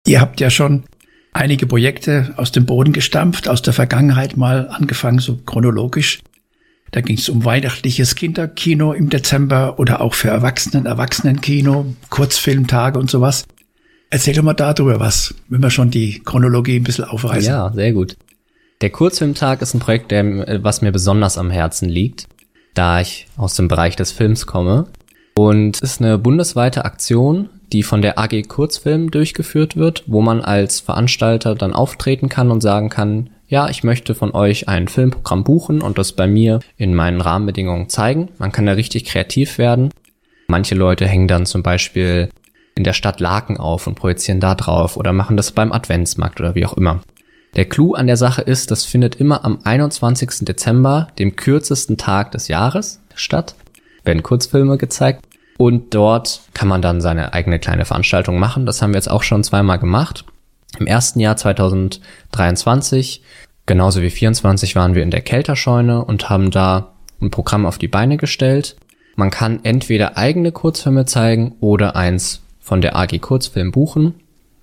Ihr habt ja schon einige Projekte aus dem Boden gestampft, aus der Vergangenheit mal angefangen, so chronologisch. Da ging es um weihnachtliches Kinderkino im Dezember oder auch für Erwachsenenkino, Kurzfilmtage und sowas. Erzähl doch mal darüber was, wenn wir schon die Chronologie ein bisschen aufreißen. Ja, sehr gut. Der Kurzfilmtag ist ein Projekt, was mir besonders am Herzen liegt, da ich aus dem Bereich des Films komme. Und es ist eine bundesweite Aktion, die von der AG Kurzfilm durchgeführt wird, wo man als Veranstalter dann auftreten kann und sagen kann, ja, ich möchte von euch ein Filmprogramm buchen und das bei mir in meinen Rahmenbedingungen zeigen. Man kann da richtig kreativ werden. Manche Leute hängen dann zum Beispiel in der Stadt Laken auf und projizieren da drauf oder machen das beim Adventsmarkt oder wie auch immer. Der Clou an der Sache ist, das findet immer am 21. Dezember, dem kürzesten Tag des Jahres, statt. Werden Kurzfilme gezeigt und dort kann man dann seine eigene kleine Veranstaltung machen. Das haben wir jetzt auch schon zweimal gemacht. Im ersten Jahr 2023, genauso wie 2024, waren wir in der Kelterscheune und haben da ein Programm auf die Beine gestellt. Man kann entweder eigene Kurzfilme zeigen oder eins von der AG Kurzfilm buchen.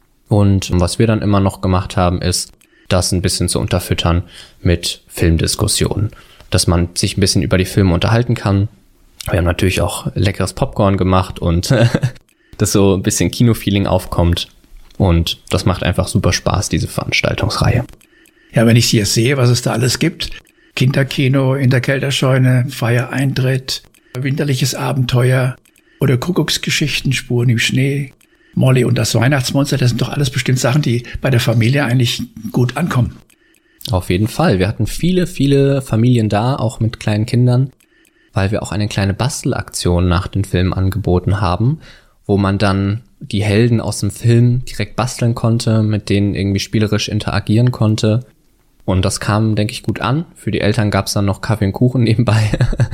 Und was wir dann immer noch gemacht haben, ist, das ein bisschen zu unterfüttern mit Filmdiskussionen, dass man sich ein bisschen über die Filme unterhalten kann. Wir haben natürlich auch leckeres Popcorn gemacht und dass so ein bisschen Kinofeeling aufkommt. Und das macht einfach super Spaß, diese Veranstaltungsreihe. Ja, wenn ich hier sehe, was es da alles gibt. Kinderkino in der Kelterscheune, Feiereintritt, winterliches Abenteuer oder Kuckucksgeschichten, Spuren im Schnee, Molly und das Weihnachtsmonster, das sind doch alles bestimmt Sachen, die bei der Familie eigentlich gut ankommen. Auf jeden Fall. Wir hatten viele, viele Familien da, auch mit kleinen Kindern, weil wir auch eine kleine Bastelaktion nach den Filmen angeboten haben, wo man dann die Helden aus dem Film direkt basteln konnte, mit denen irgendwie spielerisch interagieren konnte. Und das kam, denke ich, gut an. Für die Eltern gab es dann noch Kaffee und Kuchen nebenbei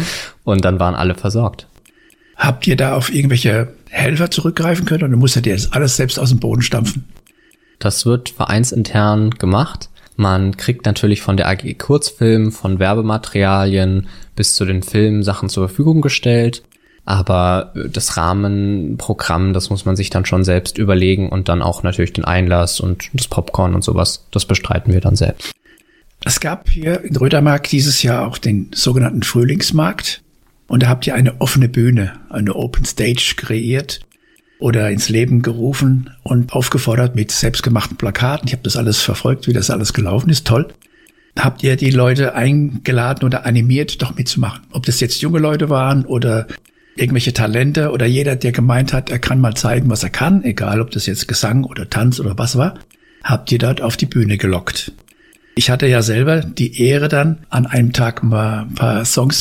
und dann waren alle versorgt. Habt ihr da auf irgendwelche Helfer zurückgreifen können oder musstet ihr das alles selbst aus dem Boden stampfen? Das wird vereinsintern gemacht. Man kriegt natürlich von der AG Kurzfilm, von Werbematerialien bis zu den Filmen Sachen zur Verfügung gestellt. Aber das Rahmenprogramm, das muss man sich dann schon selbst überlegen und dann auch natürlich den Einlass und das Popcorn und sowas, das bestreiten wir dann selbst. Es gab hier in Rödermark dieses Jahr auch den sogenannten Frühlingsmarkt. Und da habt ihr eine offene Bühne, eine Open Stage kreiert oder ins Leben gerufen und aufgefordert mit selbstgemachten Plakaten. Ich habe das alles verfolgt, wie das alles gelaufen ist. Toll. Habt ihr die Leute eingeladen oder animiert, doch mitzumachen? Ob das jetzt junge Leute waren oder irgendwelche Talente oder jeder, der gemeint hat, er kann mal zeigen, was er kann, egal ob das jetzt Gesang oder Tanz oder was war, habt ihr dort auf die Bühne gelockt. Ich hatte ja selber die Ehre dann, an einem Tag mal ein paar Songs